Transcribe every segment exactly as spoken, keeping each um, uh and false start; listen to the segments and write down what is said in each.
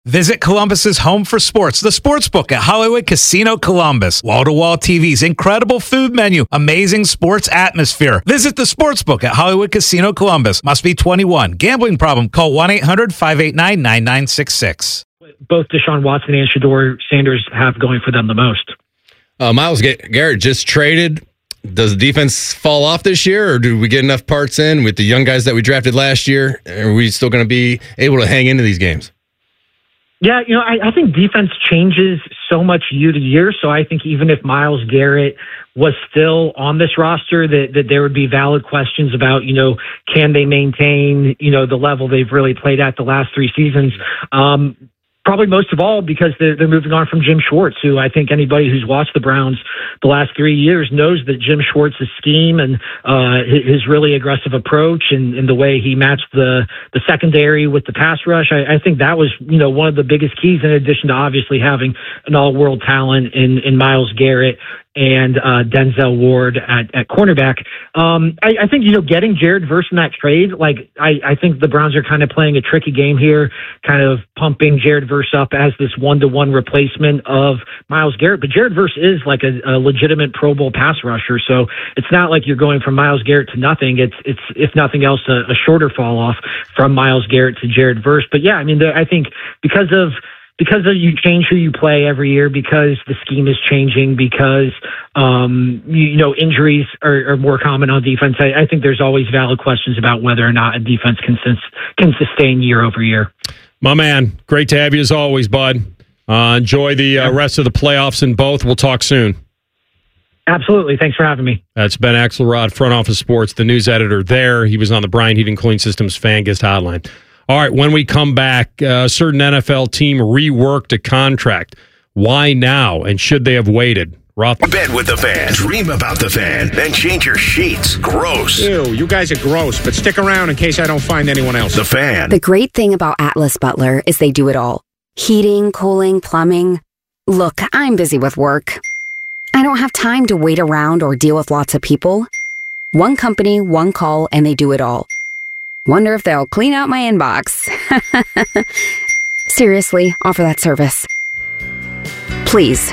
Visit Columbus's home for sports, the Sportsbook at Hollywood Casino Columbus. Wall-to-wall T Vs, incredible food menu, amazing sports atmosphere. Visit the Sportsbook at Hollywood Casino Columbus. Must be twenty-one. Gambling problem? Call one eight hundred five eight nine nine nine six six. Both Deshaun Watson and Shedeur Sanders have going for them the most. Uh, Myles Garrett just traded. Does the defense fall off this year, or do we get enough parts in with the young guys that we drafted last year? Are we still going to be able to hang into these games? Yeah, you know, I, I think defense changes so much year to year. So I think even if Myles Garrett was still on this roster, that, that there would be valid questions about, you know, can they maintain, you know, the level they've really played at the last three seasons? Um, Probably most of all because they're, they're moving on from Jim Schwartz, who I think anybody who's watched the Browns the last three years knows that Jim Schwartz's scheme and uh, his really aggressive approach and, and the way he matched the, the secondary with the pass rush. I, I think that was, you know, one of the biggest keys, in addition to obviously having an all-world talent in, in Myles Garrett and uh, Denzel Ward at, at cornerback. Um, I, I think, you know, getting Jared Verse in that trade, like, I, I think the Browns are kind of playing a tricky game here, kind of pumping Jared Verse up as this one-to-one replacement of Myles Garrett. But Jared Verse is like a, a legitimate Pro Bowl pass rusher, so it's not like you're going from Myles Garrett to nothing. It's, it's if nothing else, a, a shorter fall off from Myles Garrett to Jared Verse. But yeah, I mean, the, I think because of Because of you change who you play every year, because the scheme is changing, because um, you, you know injuries are, are more common on defense. I, I think there's always valid questions about whether or not a defense can sus- can sustain year over year. My man, great to have you as always, bud. Uh, enjoy the uh, rest of the playoffs in both. We'll talk soon. Absolutely. Thanks for having me. That's Ben Axelrod, Front Office Sports, the news editor there. He was on the Bryant Heating Cooling Systems Fan Guest Hotline. All right, when we come back, a certain N F L team reworked a contract. Why now, and should they have waited? Roth- Bet with the Fan. Dream about the Fan. Then change your sheets. Gross. Ew, you guys are gross, but stick around in case I don't find anyone else. The Fan. The great thing about Atlas Butler is they do it all. Heating, cooling, plumbing. Look, I'm busy with work. I don't have time to wait around or deal with lots of people. One company, one call, and they do it all. Wonder if they'll clean out my inbox. Seriously, offer that service. Please.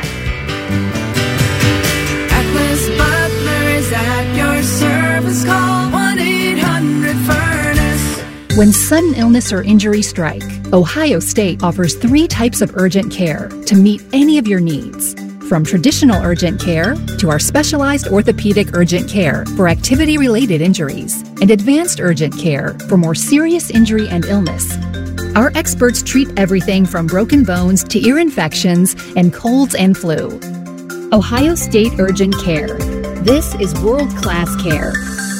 Atlas Butler is at your service. Call one eight hundred furnace. When sudden illness or injury strike, Ohio State offers three types of urgent care to meet any of your needs. From traditional urgent care to our specialized orthopedic urgent care for activity-related injuries and advanced urgent care for more serious injury and illness. Our experts treat everything from broken bones to ear infections and colds and flu. Ohio State Urgent Care. This is world-class care.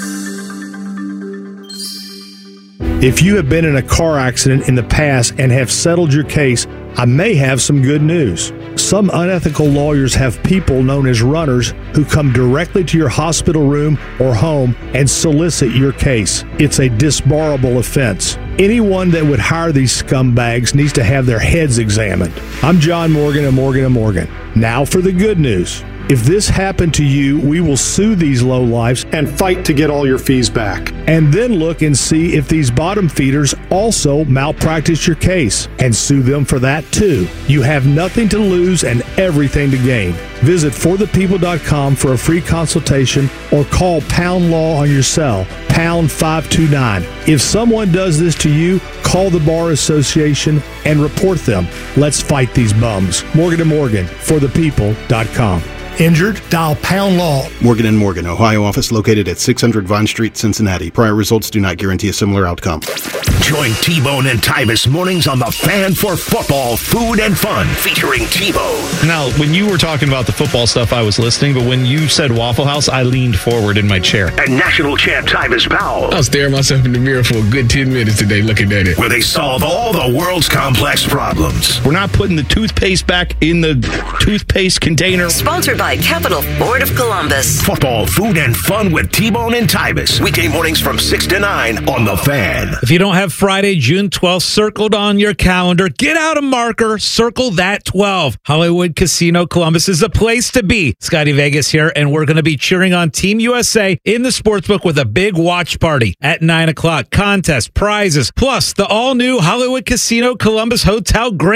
If you have been in a car accident in the past and have settled your case, I may have some good news. Some unethical lawyers have people known as runners who come directly to your hospital room or home and solicit your case. It's a disbarable offense. Anyone that would hire these scumbags needs to have their heads examined. I'm John Morgan of Morgan and Morgan. Now for the good news. If this happened to you, we will sue these lowlifes and fight to get all your fees back. And then look and see if these bottom feeders also malpractice your case and sue them for that too. You have nothing to lose and everything to gain. Visit for the people dot com for a free consultation or call Pound Law on your cell, pound five two nine. If someone does this to you, call the Bar Association and report them. Let's fight these bums. Morgan and Morgan, for the people dot com. Injured? Dial Pound Law. Morgan and Morgan, Ohio office located at six hundred Vine Street, Cincinnati. Prior results do not guarantee a similar outcome. Join T-Bone and Tybus mornings on The Fan for football, food, and fun, featuring T-Bone. Now, when you were talking about the football stuff, I was listening, but when you said Waffle House, I leaned forward in my chair. And national champ Tybus Powell. I was staring myself in the mirror for a good ten minutes today looking at it. Where they solve all the world's complex problems. We're not putting the toothpaste back in the toothpaste container. Sponsored by Capital Ford of Columbus. Football, food, and fun with T-Bone and Tybus. Weekday mornings from six to nine on The Fan. If you don't have Friday, June twelfth circled on your calendar, get out a marker, circle that twelve. Hollywood Casino Columbus is the place to be. Scotty Vegas here, and we're going to be cheering on Team U S A in the sportsbook with a big watch party at nine o'clock. Contest, prizes, plus the all-new Hollywood Casino Columbus Hotel Grand